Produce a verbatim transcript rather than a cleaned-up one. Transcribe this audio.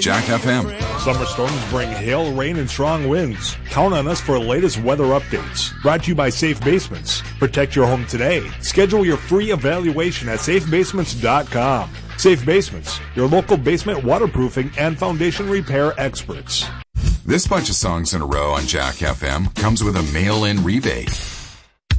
Jack F M. Summer storms bring hail, rain, and strong winds. Count on us for latest weather updates. Brought to you by Safe Basements. Protect your home today. Schedule your free evaluation at safe basements dot com. Safe Basements, your local basement waterproofing and foundation repair experts. This bunch of songs in a row on Jack F M comes with a mail-in rebate.